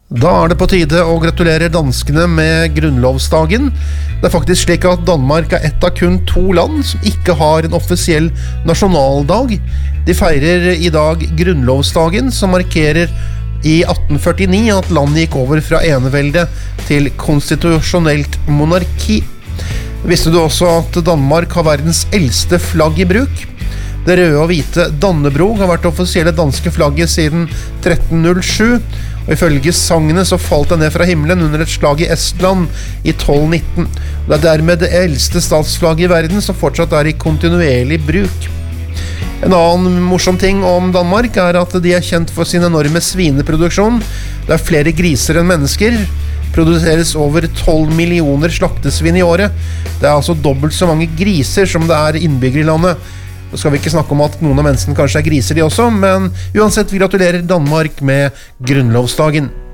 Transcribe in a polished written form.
Da det på tide å gratulere danskene med grunnlovsdagen. Det faktisk slik at Danmark et av kun 2 land som ikke har en offisiell nasjonaldag. De feirer i dag grunnlovsdagen, som markerer i 1849 at landet gikk over fra enevelde til konstitusjonelt monarki. Visste du også at Danmark har verdens eldste flagg i bruk? Det røde og hvite Dannebrog har vært offisielle danske flagget siden 1307, og ifølge sangene så falt det ned fra himmelen under et slag i Estland i 1219. Det dermed det eldste statsflagget i verden som fortsatt i kontinuerlig bruk. En annen morsom ting om Danmark at de kjent for sin enorme svineproduksjon. Det flere griser enn mennesker. Produseres over 12 millioner slaktesvin i året. Det altså dobbelt så mange griser som det innbyggere i landet. Nå skal vi ikke snakke om at noen av menneskene kanskje griser de også, men uansett, vi gratulerer Danmark med grunnlovsdagen.